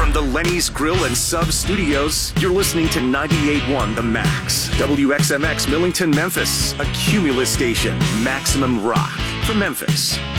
From the Lenny's Grill and Sub Studios, you're listening to 98.1 The Max. WXMX Millington, Memphis. A Cumulus station. Maximum rock for Memphis.